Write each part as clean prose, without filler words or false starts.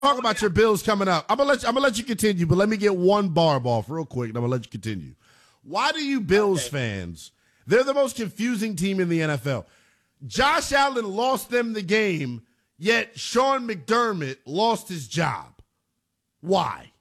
talk about your Bills coming up. I'm gonna let you continue, but let me get one barb off real quick, and I'm gonna let you continue. Why do you Bills fans? They're the most confusing team in the NFL. Josh Allen lost them the game, yet Sean McDermott lost his job. Why?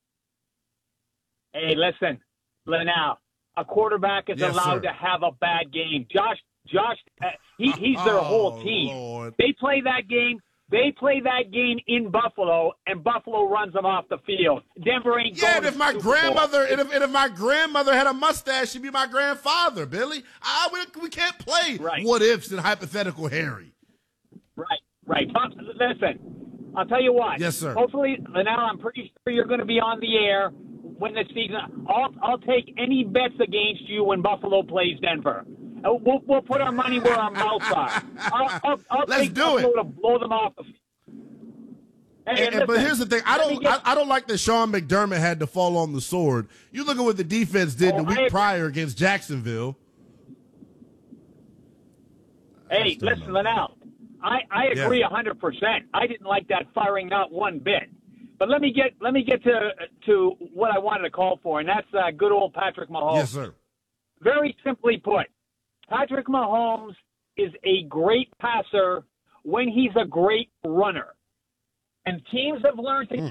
Hey, listen, Linnell, a quarterback is allowed to have a bad game. Josh, he's their whole team. Lord. They play that game. They play that game in Buffalo, and Buffalo runs them off the field. Denver ain't going. Yeah, and if my grandmother, and if my grandmother had a mustache, she'd be my grandfather, Billy. We can't play what ifs and hypothetical Harry. Right. Listen, I'll tell you what. Yes, sir. Hopefully, Linnell, I'm pretty sure you're going to be on the air when the season. I'll take any bets against you when Buffalo plays Denver. We'll put our money where our mouths are. I'll Let's take do Buffalo it to blow them off the field. Hey, but here's the thing: I don't like that Sean McDermott had to fall on the sword. You look at what the defense did the week prior against Jacksonville. Hey, listen, Linnell, I agree 100%. I didn't like that firing not one bit. But let me get to what I wanted to call for, and that's good old Patrick Mahomes. Yes, sir. Very simply put, Patrick Mahomes is a great passer when he's a great runner. And teams have learned to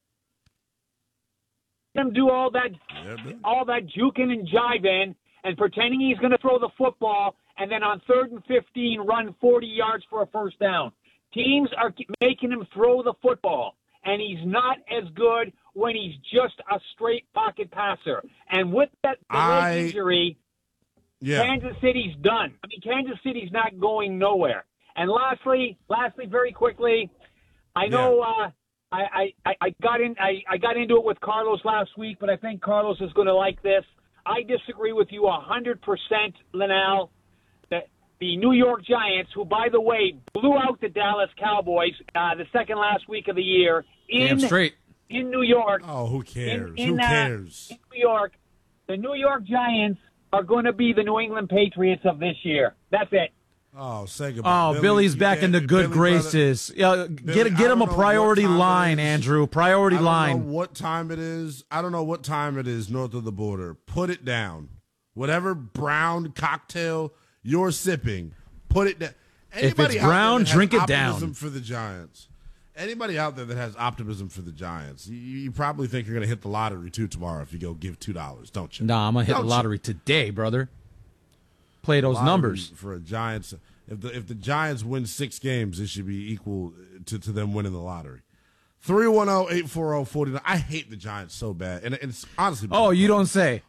him do all that juking and jiving and pretending he's going to throw the football and then on 3rd and 15 run 40 yards for a first down. Teams are making him throw the football, and he's not as good when he's just a straight pocket passer. And with that leg injury, Kansas City's done. I mean, Kansas City's not going nowhere. And lastly, very quickly, I know I got into it with Carlos last week, but I think Carlos is going to like this. I disagree with you 100%, Linnell. That the New York Giants, who, by the way, blew out the Dallas Cowboys the second last week of the year in New York. Oh, who cares? Who cares? In New York, the New York Giants are going to be the New England Patriots of this year. That's it. Oh, say goodbye. Oh, Billy's back into good graces. Yeah, get him a priority line, Andrew. Priority line. I don't know what time it is. I don't know what time it is north of the border. Put it down. Whatever brown cocktail you're sipping, put it down. If it's brown, drink it down. For the Giants. Anybody out there that has optimism for the Giants, you probably think you're going to hit the lottery too tomorrow if you go give $2, don't you? Nah, I'm going to hit the lottery today, brother. Play those numbers for a Giants. If the Giants win 6 games, it should be equal to them winning the lottery. 310-840-49. I hate the Giants so bad, and it's honestly. Oh, you don't say.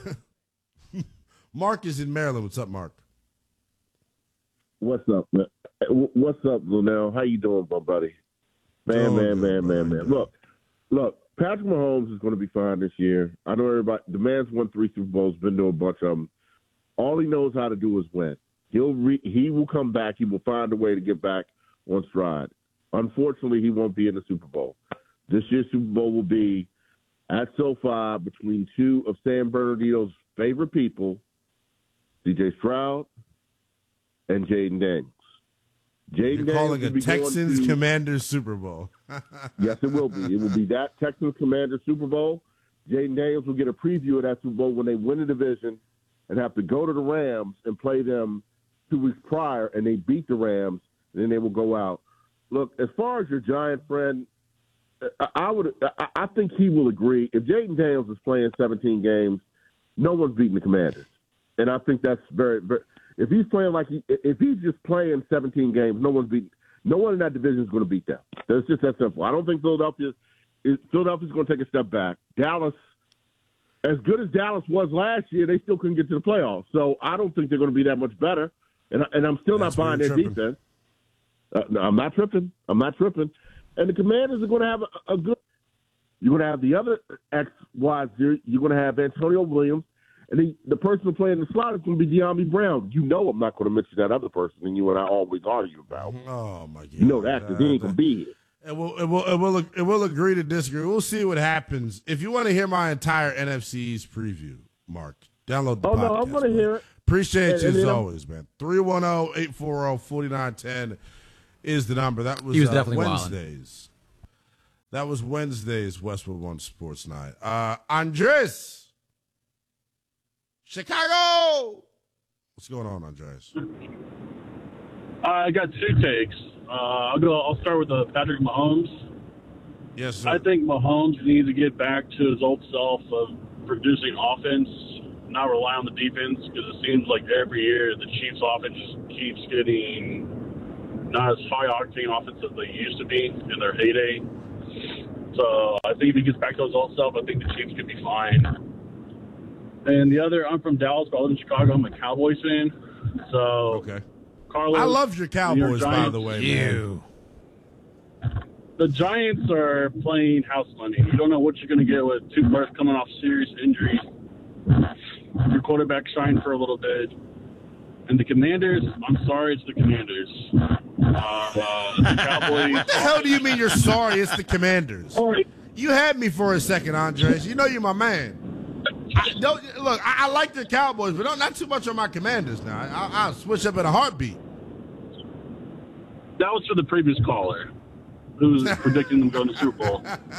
Mark is in Maryland. What's up, Mark? What's up, man? What's up, Linnell? How you doing, my buddy? Man. Look. Patrick Mahomes is going to be fine this year. I know everybody. The man's won 3 Super Bowls, been to a bunch of them. All he knows how to do is win. He will come back. He will find a way to get back on stride. Unfortunately, he won't be in the Super Bowl. This year's Super Bowl will be at SoFi between 2 of San Bernardino's favorite people, C.J. Stroud and Jaden Daniels. You're calling a Texans Commanders Super Bowl. Yes, it will be. It will be that Texans Commanders Super Bowl. Jaden Daniels will get a preview of that Super Bowl when they win the division and have to go to the Rams and play them 2 weeks prior, and they beat the Rams, and then they will go out. Look, as far as your Giant friend, I think he will agree. If Jaden Daniels is playing 17 games, no one's beating the Commanders. And I think that's very, very – if he's playing if he's just playing 17 games, no one in that division is going to beat them. It's just that simple. I don't think Philadelphia's going to take a step back. Dallas, as good as Dallas was last year, they still couldn't get to the playoffs. So I don't think they're going to be that much better. And I'm still not buying their defense. No, I'm not tripping. And the Commanders are going to have a good – you're going to have the other X, Y, Z. You're going to have Antonio Williams. And the person playing the slot is going to be De'Ami Brown. You know I'm not going to mention that other person that you and I always argue about. Oh, my God. You know that because he ain't going to be here. And we'll agree to disagree. We'll see what happens. If you want to hear my entire NFC's preview, Mark, download the podcast. No, I'm going to hear it. Appreciate you as always, man. 310-840-4910 is the number. That was he was definitely Wednesdays. That was Wednesday's Westwood One Sports Night. Andres, Chicago. What's going on, Andres? I got two takes. I'll start with Patrick Mahomes. Yes, sir. I think Mahomes needs to get back to his old self of producing offense, not rely on the defense, because it seems like every year the Chiefs' offense just keeps getting not as high octane offense as they used to be in their heyday. So I think if he gets back to his old self, I think the Chiefs could be fine. And the other, I'm from Dallas, but I live in Chicago. I'm a Cowboys fan. So, okay. Carlos, I love your Cowboys, by the way, man. The Giants are playing house money. You don't know what you're going to get with two players coming off serious injuries. Your quarterback shined for a little bit. And the Commanders, I'm sorry, it's the Commanders. The Cowboys. What the hell do you mean you're sorry? It's the Commanders. You had me for a second, Andres. You know you're my man. I like the Cowboys, but not too much on my Commanders now. I'll switch up in a heartbeat. That was for the previous caller, who was predicting them going to the Super Bowl.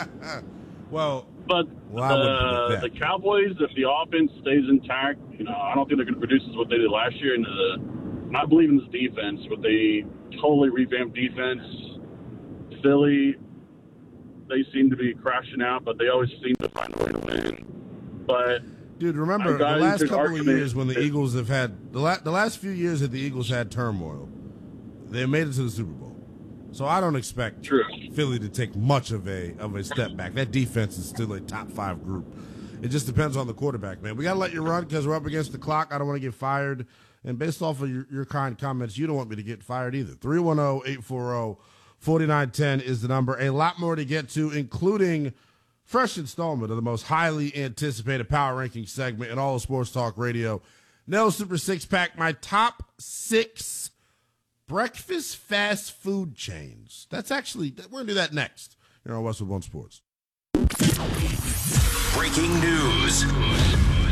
The Cowboys, if the offense stays intact, I don't think they're going to produce as what they did last year. And I believe in this defense, but they totally revamped defense. Philly, they seem to be crashing out, but they always seem to find a way to win. But dude, remember the last couple of years when the Eagles have had the last few years that the Eagles had turmoil, they made it to the Super Bowl. So I don't expect Philly to take much of a step back. That defense is still a top 5 group. It just depends on the quarterback, man. We got to let you run because we're up against the clock. I don't want to get fired. And based off of your kind comments, you don't want me to get fired either. 310-840-4910 is the number. A lot more to get to, including fresh installment of the most highly anticipated power ranking segment in all of Sports Talk Radio. Nell Super 6-Pack, my top 6 breakfast fast food chains. We're going to do that next here on Westwood One Sports. Breaking news.